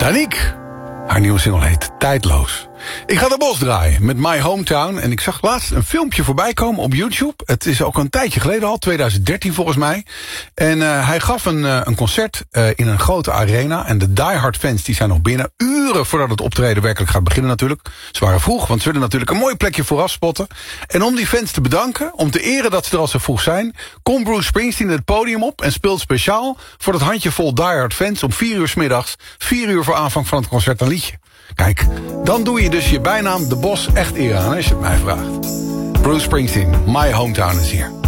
Danique. Haar nieuwe single heet Tijdloos. Ik ga de Bos draaien met My Hometown. En ik zag laatst een filmpje voorbij komen op YouTube. Het is ook een tijdje geleden al, 2013 volgens mij. En hij gaf een concert in een grote arena. En de diehard fans die zijn nog binnen. Uren voordat het optreden werkelijk gaat beginnen natuurlijk. Ze waren vroeg, want ze willen natuurlijk een mooi plekje vooraf spotten. En om die fans te bedanken, om te eren dat ze er al zo vroeg zijn, komt Bruce Springsteen het podium op en speelt speciaal voor dat handjevol diehard fans om 4 uur 's middags, 4 uur voor aanvang van het concert, een liedje. Kijk, dan doe je dus je bijnaam De Bos echt eer aan, als je het mij vraagt. Bruce Springsteen, My Hometown is hier.